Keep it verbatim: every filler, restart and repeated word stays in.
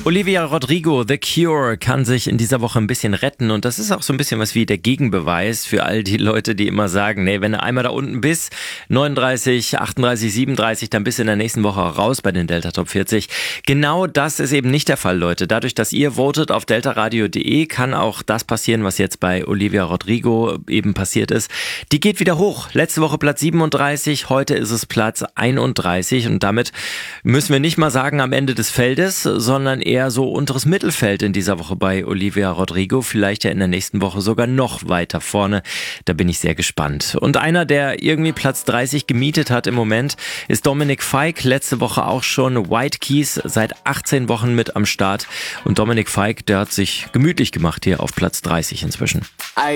Olivia Rodrigo, The Cure, kann sich in dieser Woche ein bisschen retten und das ist auch so ein bisschen was wie der Gegenbeweis für all die Leute, die immer sagen, nee, wenn du einmal da unten bist, neununddreißig, achtunddreißig, siebenunddreißig, dann bist du in der nächsten Woche raus bei den Delta Top vierzig. Genau das ist eben nicht der Fall, Leute. Dadurch, dass ihr votet auf deltaradio punkt de, kann auch das passieren, was jetzt bei Olivia Rodrigo eben passiert ist. Die geht wieder hoch. Letzte Woche Platz siebenunddreißig, heute ist es Platz einunddreißig und damit müssen wir nicht mal sagen am Ende des Feldes, sondern eher so unteres Mittelfeld in dieser Woche bei Olivia Rodrigo. Vielleicht ja in der nächsten Woche sogar noch weiter vorne. Da bin ich sehr gespannt. Und einer, der irgendwie Platz dreißig gemietet hat im Moment, ist Dominic Fike. Letzte Woche auch schon White Keys, seit achtzehn Wochen mit am Start. Und Dominic Fike, der hat sich gemütlich gemacht hier auf Platz dreißig inzwischen.